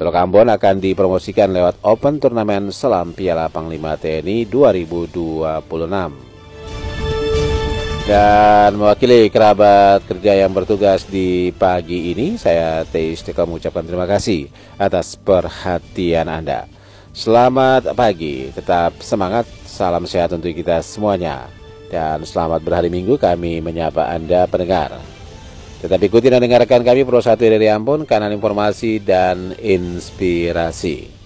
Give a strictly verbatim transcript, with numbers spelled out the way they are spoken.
Teluk Ambon akan dipromosikan lewat Open Turnamen Selam Piala Panglima T N I dua ribu dua puluh enam. Dan mewakili kerabat kerja yang bertugas di pagi ini, saya Teis Teka mengucapkan terima kasih atas perhatian Anda. Selamat pagi, tetap semangat, salam sehat untuk kita semuanya. Dan selamat berhari Minggu, kami menyapa Anda pendengar. Tetap ikuti dan dengarkan kami Pro satu dari Ambon, kanal informasi dan inspirasi.